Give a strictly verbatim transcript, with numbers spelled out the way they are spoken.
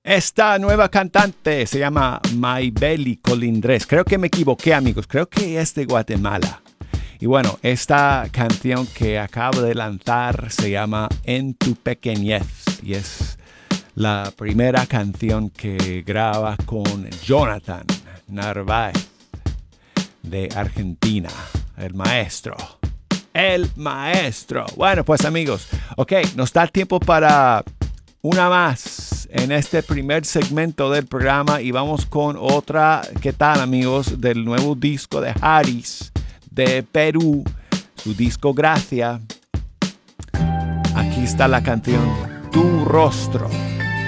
Esta nueva cantante se llama Maybelly Colindres. Creo que me equivoqué, amigos. Creo que es de Guatemala. Y bueno, esta canción que acabo de lanzar se llama En tu pequeñez. Y es la primera canción que graba con Jonathan Narváez de Argentina. El maestro. El maestro. Bueno, pues amigos. Ok, nos da tiempo para una más en este primer segmento del programa. Y vamos con otra. ¿Qué tal, amigos? Del nuevo disco de Haris de Perú, su disco Gracia. Aquí está la canción Tu Rostro.